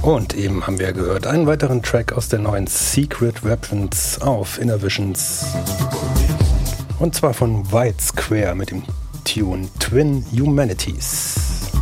Und eben haben wir gehört einen weiteren Track aus der neuen Secret Weapons auf Innervisions. Und zwar von White Square mit dem Tune Twin Humanities.